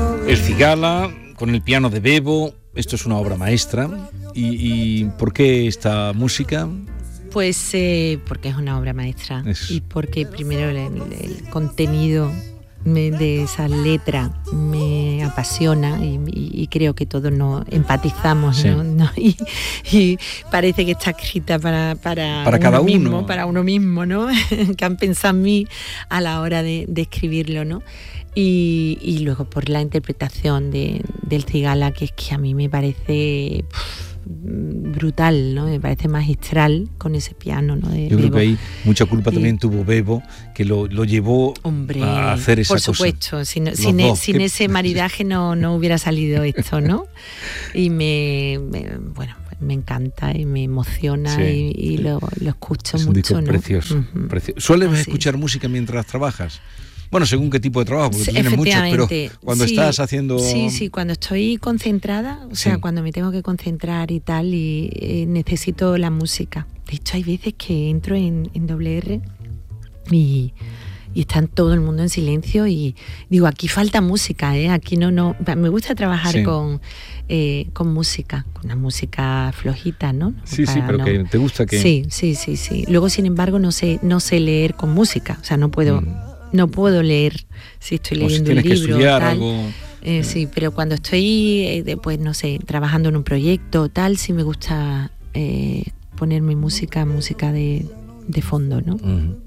El Cigala, con el piano de Bebo, esto es una obra maestra. ¿Y por qué esta música? Pues porque es una obra maestra y porque primero el contenido de esa letra me apasiona y creo que todos nos empatizamos, sí. ¿no? Y parece que está escrita para cada uno mismo, uno. Para uno mismo, ¿no? Que han pensado en mí a la hora de escribirlo, ¿no? Y luego por la interpretación del Cigala, que es que a mí me parece brutal, ¿no? Me parece magistral con ese piano, ¿no? Yo creo que ahí mucha culpa también tuvo Bebo, que lo llevó a hacer esa cosa. Por supuesto, sin ese maridaje no hubiera salido esto, ¿no? Y me encanta y me emociona, sí. y lo escucho es mucho. Es un disco precioso, precioso. ¿Sueles escuchar música mientras trabajas? Bueno, según qué tipo de trabajo, porque tú tienes muchos, pero cuando estás haciendo... Sí, cuando estoy concentrada, o sea, cuando me tengo que concentrar y tal, y necesito la música. De hecho, hay veces que entro en WR y está todo el mundo en silencio y digo, aquí falta música, aquí no. Me gusta trabajar con música, con una música flojita, ¿no? Sí, pero que te gusta que... Sí. Luego, sin embargo, no sé leer con música, o sea, no puedo... No puedo leer si estoy leyendo un libro. Que estudiar tal. Algo. Sí, pero cuando estoy, pues no sé, trabajando en un proyecto tal, sí me gusta poner mi música de fondo, ¿no?